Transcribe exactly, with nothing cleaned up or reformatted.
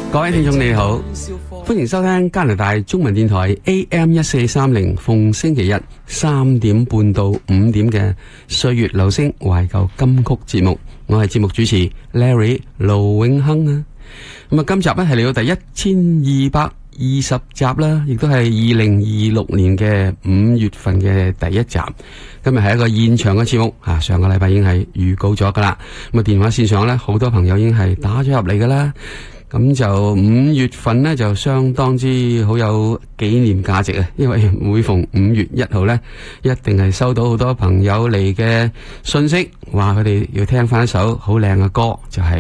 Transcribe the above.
各位聽眾你好，歡迎收聽加拿大中文電台 A M 一四三零，逢星期日三點半到五點嘅歲月留聲懷舊金曲節目，我係節目主持 Larry 盧永亨啊。咁啊，今集咧係嚟到第一千二百二十集啦，亦都係二零二六年嘅五月份嘅第一集。今日係一個現場嘅節目啊，上個禮拜已經係預告咗噶啦。咁啊，電話線上咧，好多朋友已經係打咗入嚟噶啦。咁就五月份呢，就相當之好有紀念價值啊，因為每逢五月一號呢，一定係收到好多朋友嚟嘅信息，話佢哋要聽翻一首好靚嘅歌，就係